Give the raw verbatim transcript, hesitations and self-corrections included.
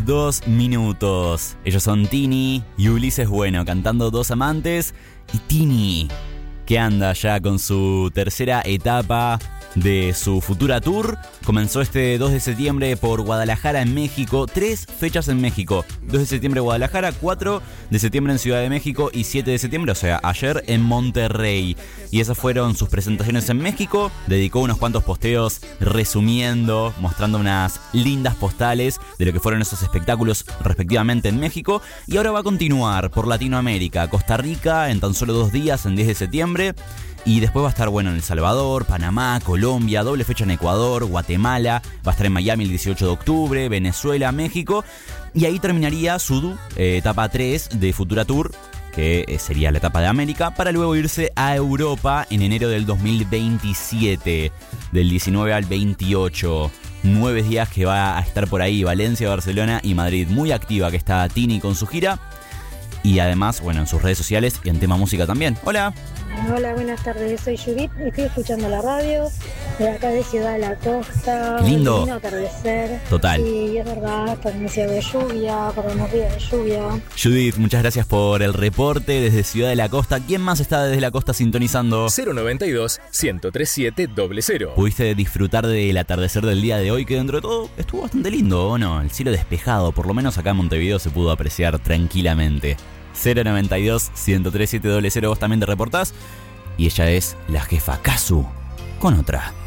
dos minutos. Ellos son Tini y Ulises Bueno, cantando Dos Amantes. Y Tini, que anda ya con su tercera etapa de su futura tour. Comenzó este dos de septiembre por Guadalajara en México. Tres fechas en México. dos de septiembre en Guadalajara, cuatro de septiembre en Ciudad de México y siete de septiembre, o sea, ayer en Monterrey. Y esas fueron sus presentaciones en México. Dedicó unos cuantos posteos resumiendo, mostrando unas lindas postales de lo que fueron esos espectáculos respectivamente en México. Y ahora va a continuar por Latinoamérica, Costa Rica en tan solo dos días, en diez de septiembre. Y después va a estar, bueno, en El Salvador, Panamá, Colombia, doble fecha en Ecuador, Guatemala, va a estar en Miami el dieciocho de octubre, Venezuela, México. Y ahí terminaría su eh, etapa tres de Futura Tour, que eh, sería la etapa de América, para luego irse a Europa en enero del dos mil veintisiete, del diecinueve al veintiocho. Nueve días que va a estar por ahí, Valencia, Barcelona y Madrid. Muy activa que está Tini con su gira. Y además, bueno, en sus redes sociales y en tema música también. Hola. Hola, buenas tardes, soy Judith, estoy escuchando la radio de acá de Ciudad de la Costa. Qué lindo. Lindo atardecer. Total. Y es verdad, está inicio de lluvia, por unos días de lluvia. Judith, muchas gracias por el reporte desde Ciudad de la Costa. ¿Quién más está desde la costa sintonizando? cero noventa y dos, ciento treinta y siete, cero. ¿Pudiste disfrutar del atardecer del día de hoy, que dentro de todo estuvo bastante lindo, o no? El cielo despejado, por lo menos acá en Montevideo se pudo apreciar tranquilamente. cero noventa y dos, ciento treinta y siete, cero. Vos también te reportás. Y ella es la jefa Kazu con otra.